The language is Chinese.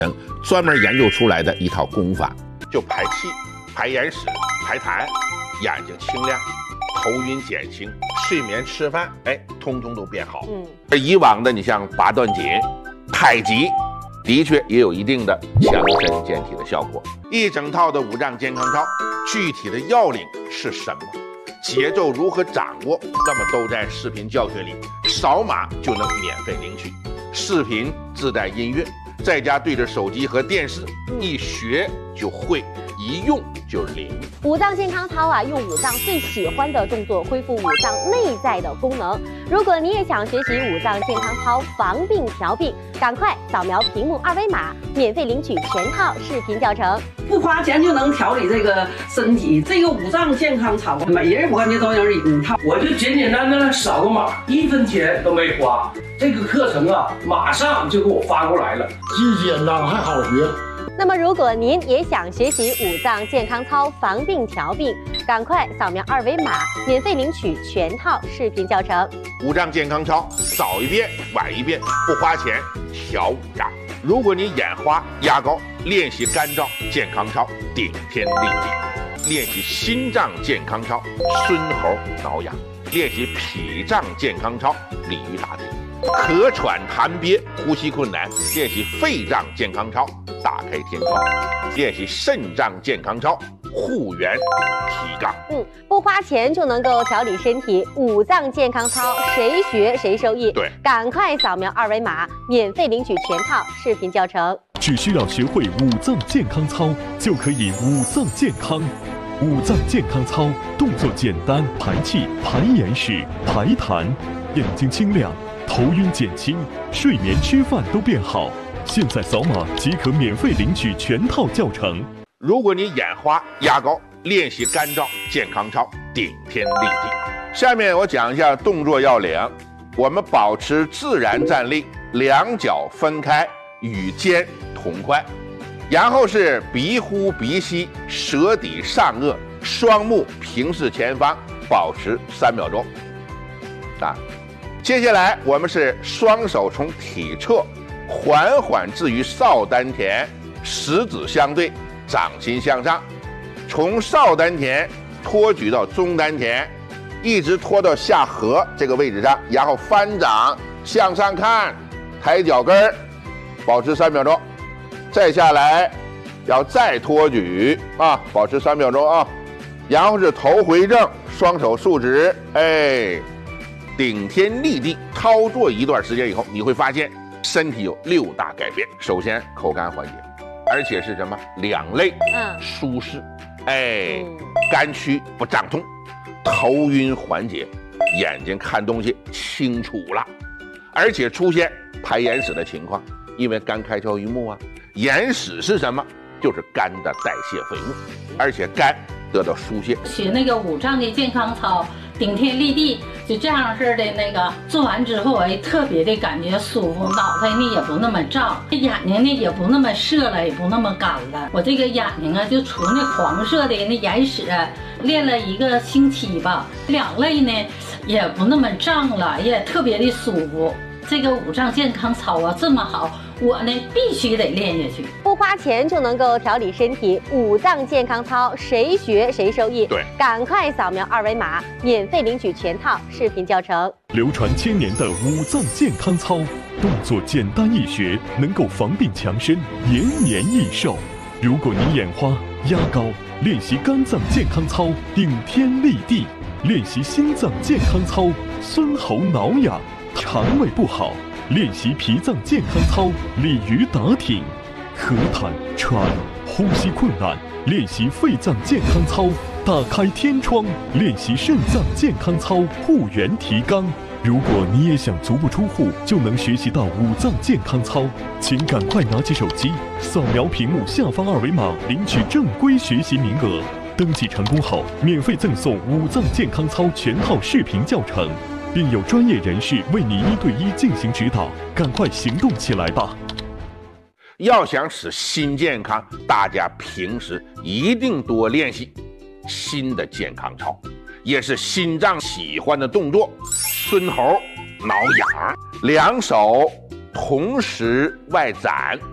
专门研究出来的一套功法，就排气、排眼屎、排痰，眼睛清亮，头晕减轻，睡眠吃饭，通通都变好。而以往的你像拔断筋、太极，的确也有一定的强身健体的效果。一整套的五脏健康操，具体的要领是什么？节奏如何掌握？那么都在视频教学里，扫码就能免费领取。视频自带音乐，在家对着手机和电视，一学就会，一用就灵。 五脏健康操啊，用五脏最喜欢的动作恢复五脏内在的功能。如果你也想学习五脏健康操防病调病，赶快扫描屏幕二维码，免费领取全套视频教程。 不花钱就能调理这个身体，这个五脏健康操，每人我感觉都有一套。 我就简简单单扫个码，1分钱都没花。这个课程啊，马上就给我发过来了， 既简单还好学。 那么，如果您也想学习五脏健康操防病调病，赶快扫描二维码，免费领取全套视频教程。 五脏健康操，早一遍晚一遍，不花钱调五脏。如果你眼花压高，练习肝脏健康操，顶天立地；练习心脏健康操，孙猴挠痒；练习脾脏健康操，鲤鱼打挺；咳喘痰憋，呼吸困难，练习肺脏健康操，打开天窗；练习肾脏健康操，护元提杠。 不花钱就能够调理身体，五脏健康操谁学谁受益。 对， 赶快扫描二维码，免费领取全套视频教程。 只需要学会五脏健康操，就可以五脏健康。五脏健康操动作简单，排气、排眼屎、排痰，眼睛清亮，头晕减轻，睡眠吃饭都变好。现在扫码即可免费领取全套教程。 如果你眼花压高，练习肝脏健康操，顶天立地。下面我讲一下动作要领。我们保持自然站立，两脚分开，与肩同宽，然后是鼻呼鼻吸，舌抵上颚，双目平视前方，保持3秒钟。接下来我们是双手从体侧缓缓置于少丹田，食指相对，掌心向上，从少丹田托举到中丹田，一直拖到下颌这个位置上，然后翻掌向上看，抬脚跟儿，保持3秒钟。再下来要再托举保持3秒钟啊。然后是头回正，双手竖直，顶天立地。操作一段时间以后，你会发现身体有6大改变。首先口干缓解，而且是什么？两肋舒适，肝区不胀痛，头晕缓解，眼睛看东西清楚了，而且出现排眼屎的情况，因为肝开窍于目啊。眼屎是什么？就是肝的代谢废物，而且肝得到疏泄。 学那个五脏的健康操，顶天立地，就这样式的那个做完之后，特别的感觉舒服，脑袋呢也不那么胀，眼睛呢也不那么涩了，也不那么干了。我这个眼睛啊，就除那黄色的那眼屎，练了1个星期吧，两肋呢也不那么胀了，也特别的舒服。这个五脏健康操啊这么好，我呢必须得练下去。 不花钱就能够调理身体，五脏健康操谁学谁受益。 对， 赶快扫描二维码，免费领取全套视频教程。 流传1000年的五脏健康操，动作简单易学，能够防病强身，延年益寿。如果你眼花压高，练习肝脏健康操，顶天立地；练习心脏健康操，孙猴挠痒；肠胃不好，练习脾脏健康操，鲤鱼打挺；咳痰喘，呼吸困难，练习肺脏健康操，打开天窗；练习肾脏健康操，护元提纲。如果你也想足不出户就能学习到五脏健康操，请赶快拿起手机，扫描屏幕下方二维码，领取正规学习名额。登记成功后，免费赠送五脏健康操全套视频教程，并有专业人士为你1对1进行指导。赶快行动起来吧！ 要想使心健康，大家平时一定多练习心的健康操，也是心脏喜欢的动作。孙猴挠痒，两手同时外展，